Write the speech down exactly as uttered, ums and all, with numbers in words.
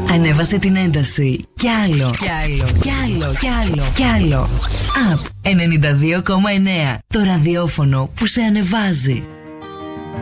Ανέβασε την ένταση. Κι άλλο. Κι άλλο. Κι άλλο. Κι άλλο. Κι άλλο. Απ ενενήντα δύο κόμμα εννέα. Το ραδιόφωνο που σε ανεβάζει.